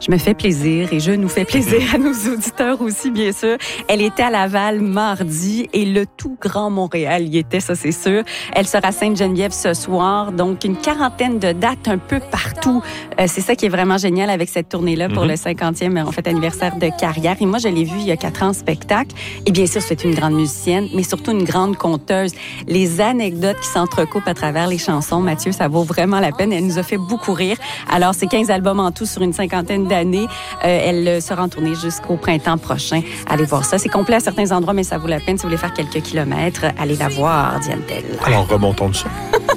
Je me fais plaisir et je nous fais plaisir à nos auditeurs aussi, bien sûr. Elle était à Laval mardi et le tout grand Montréal y était, ça c'est sûr. Elle sera à Sainte-Geneviève ce soir, donc une quarantaine de dates un peu partout. C'est ça qui est vraiment génial avec cette tournée-là pour le 50e anniversaire de carrière. Et moi, je l'ai vue il y a 4 ans en spectacle. Et bien sûr, c'est une grande musicienne, mais surtout une grande conteuse. Les anecdotes qui s'entrecoupent à travers les chansons, Mathieu, ça vaut vraiment la peine. Elle nous a fait beaucoup rire. Alors, c'est 15 albums en tout sur une cinquantaine d'années. Elle sera en tournée jusqu'au printemps prochain. Allez voir ça. C'est complet à certains endroits, mais ça vaut la peine. Si vous voulez faire quelques kilomètres, allez la voir, Diane Tell. Alors, remontons le son.